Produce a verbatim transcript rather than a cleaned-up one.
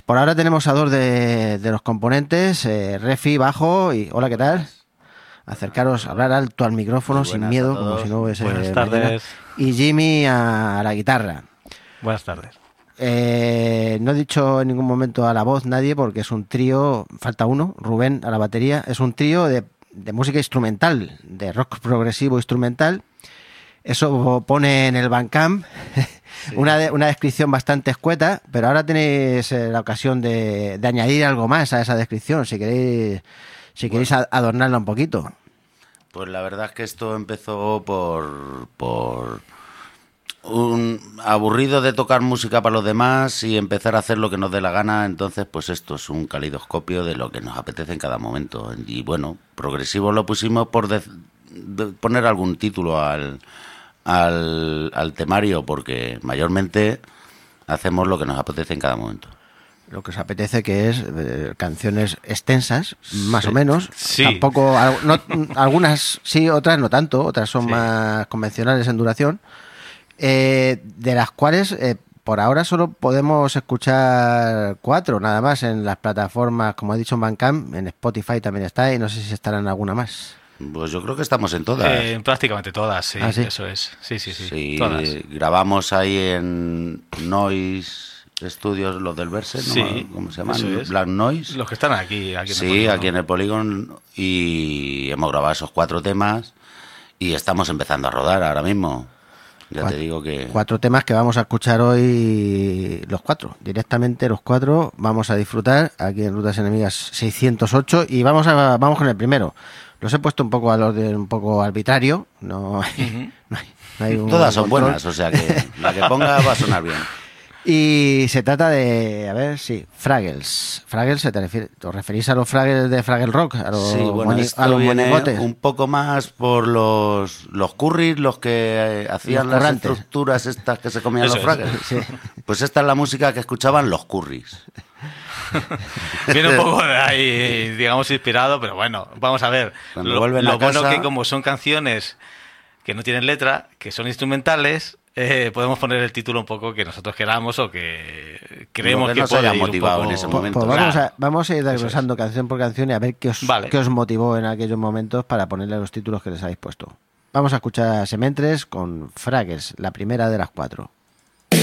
por ahora tenemos a dos de, de los componentes, eh, Refi, bajo y... Hola, ¿qué tal? Acercaros, hablar alto al micrófono sin miedo, como si no hubiese... Buenas tardes. mañana. Y Jimmy a, a la guitarra. Buenas tardes. Eh, no he dicho en ningún momento a la voz nadie porque es un trío, falta uno, Rubén a la batería, es un trío de, de música instrumental, de rock progresivo instrumental. Eso pone en el Bandcamp sí. una, de, una descripción bastante escueta, pero ahora tenéis eh, la ocasión de, de añadir algo más a esa descripción, si queréis, si bueno. queréis adornarla un poquito. Pues la verdad es que esto empezó por... por... un aburrido de tocar música para los demás y empezar a hacer lo que nos dé la gana, entonces pues esto es un calidoscopio de lo que nos apetece en cada momento. Y bueno, progresivo lo pusimos por de, de poner algún título al, al, al temario, porque mayormente hacemos lo que nos apetece en cada momento. Lo que os apetece, que es eh, canciones extensas, más sí. o menos. Sí. Tampoco, no, algunas sí, otras no tanto, otras son sí. más convencionales en duración. Eh, de las cuales eh, por ahora solo podemos escuchar cuatro, nada más, en las plataformas, como he dicho, en Bandcamp, en Spotify también está, y no sé si estarán alguna más. Pues yo creo que estamos en todas. Eh, prácticamente todas, sí, ¿Ah, sí? Eso es. Sí, sí, sí, sí todas. Grabamos ahí en Noise Studios, los del Verse, ¿no? Sí, ¿Cómo se llaman? eso es. Black Noise. Los que están aquí. aquí en sí, el Polígono. aquí en el Polígono, y hemos grabado esos cuatro temas y estamos empezando a rodar ahora mismo. Ya cuatro, te digo que... Cuatro temas que vamos a escuchar hoy, los cuatro, directamente los cuatro, vamos a disfrutar aquí en Rutas Enemigas seiscientos ocho, y vamos a vamos con el primero. Los he puesto un poco al orden, un poco arbitrario, no, uh-huh. no hay, no hay un Todas son control. buenas, o sea que la que ponga va a sonar bien. Y se trata de, a ver, sí, Fraggles. Fraggles, ¿se te refiere? ¿Os referís a los Fraggles de Fraggle Rock? A los, sí, bueno, moni- esto a los viene monigotes. un poco más por los los curris, los que eh, hacían Los las currantes. estructuras estas que se comían Eso los es. Fraggles. Sí. Pues esta es la música que escuchaban los curris. Viene un poco de ahí, digamos, inspirado, pero bueno, vamos a ver. Cuando Lo, vuelven a lo bueno casa- que como son canciones que no tienen letra, que son instrumentales, eh, podemos poner el título un poco que nosotros queramos o que creemos Lo que que, nos puede haya ir un motivado poco- en ese Pues, momento. pues vamos, Claro. a, vamos a ir Eso desglosando canción por canción y a ver qué os, Vale. qué os motivó en aquellos momentos para ponerle los títulos que les habéis puesto. Vamos a escuchar a Sementres con Fraggles, la primera de las cuatro.